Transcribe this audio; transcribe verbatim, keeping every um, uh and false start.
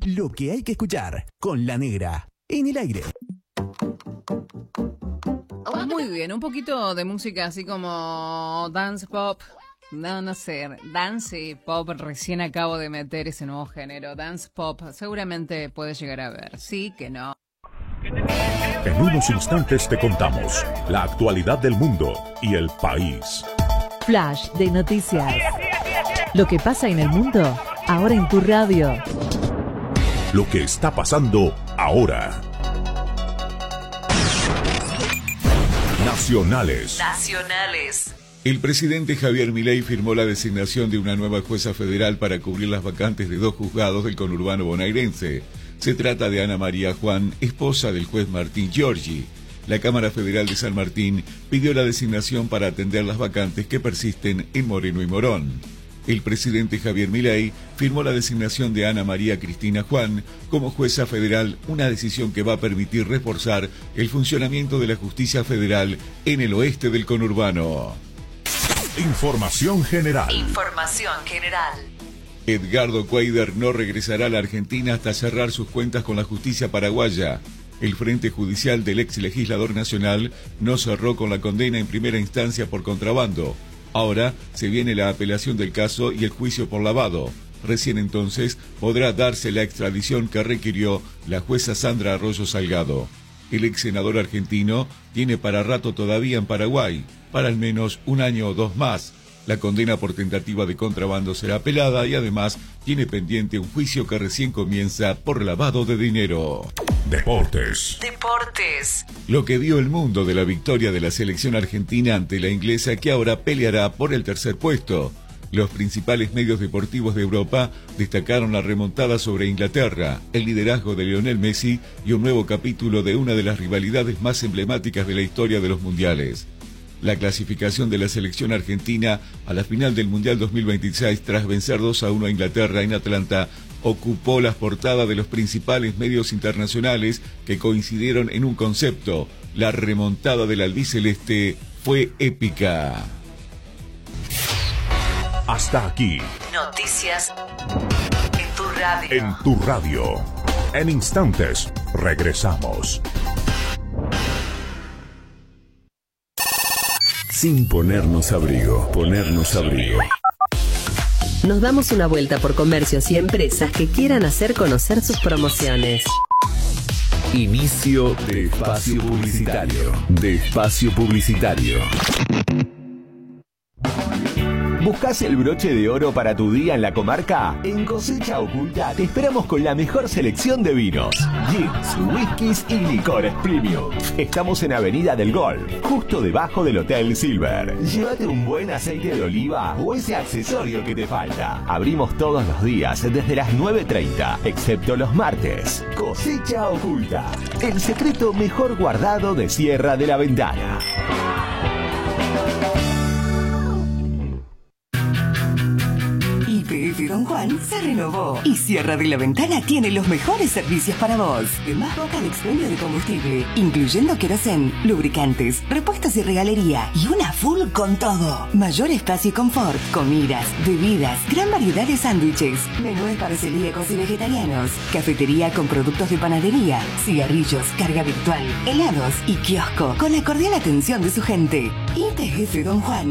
Lo que hay que escuchar con La Negra en el aire. Muy bien, un poquito de música así como dance pop. No, no sé, dance pop, recién acabo de meter ese nuevo género, dance pop, seguramente puede llegar a ver, sí que no. En unos instantes te contamos la actualidad del mundo y el país. Flash de noticias. Lo que pasa en el mundo, ahora en tu radio. Lo que está pasando ahora. Nacionales. Nacionales. El presidente Javier Milei firmó la designación de una nueva jueza federal para cubrir las vacantes de dos juzgados del conurbano bonaerense. Se trata de Ana María Juan, esposa del juez Martín Giorgi. La Cámara Federal de San Martín pidió la designación para atender las vacantes que persisten en Moreno y Morón. El presidente Javier Milei firmó la designación de Ana María Cristina Juan como jueza federal, una decisión que va a permitir reforzar el funcionamiento de la justicia federal en el oeste del conurbano. Información general. Información general. Edgardo Cuader no regresará a la Argentina hasta cerrar sus cuentas con la justicia paraguaya. El Frente Judicial del ex legislador nacional no cerró con la condena en primera instancia por contrabando. Ahora se viene la apelación del caso y el juicio por lavado. Recién entonces podrá darse la extradición que requirió la jueza Sandra Arroyo Salgado. El ex senador argentino tiene para rato todavía en Paraguay, para al menos un año o dos más. La condena por tentativa de contrabando será apelada y además tiene pendiente un juicio que recién comienza por lavado de dinero. Deportes. Deportes. Lo que vio el mundo de la victoria de la selección argentina ante la inglesa, que ahora peleará por el tercer puesto. Los principales medios deportivos de Europa destacaron la remontada sobre Inglaterra, el liderazgo de Lionel Messi y un nuevo capítulo de una de las rivalidades más emblemáticas de la historia de los mundiales. La clasificación de la selección argentina a la final del Mundial dos mil veintiséis tras vencer dos a uno a Inglaterra en Atlanta ocupó las portadas de los principales medios internacionales, que coincidieron en un concepto: la remontada del albiceleste fue épica. Hasta aquí. Noticias en tu radio. En tu radio. En instantes regresamos. Sin ponernos abrigo, ponernos abrigo. Nos damos una vuelta por comercios y empresas que quieran hacer conocer sus promociones. Inicio de espacio publicitario. De espacio publicitario. ¿Buscás el broche de oro para tu día en la comarca? En Cosecha Oculta te esperamos con la mejor selección de vinos, gins, whiskies y licores premium. Estamos en Avenida del Golf, justo debajo del Hotel Silver. Llévate un buen aceite de oliva o ese accesorio que te falta. Abrimos todos los días desde las nueve treinta, excepto los martes. Cosecha Oculta, el secreto mejor guardado de Sierra de la Ventana. Y P F Don Juan se renovó y Sierra de la Ventana tiene los mejores servicios para vos. De más boca de expendio de combustible, incluyendo querosén, lubricantes, repuestos y regalería, y una full con todo. Mayor espacio y confort, comidas, bebidas, gran variedad de sándwiches, menúes para celíacos y vegetarianos, cafetería con productos de panadería, cigarrillos, carga virtual, helados y kiosco con la cordial atención de su gente. Y P F Don Juan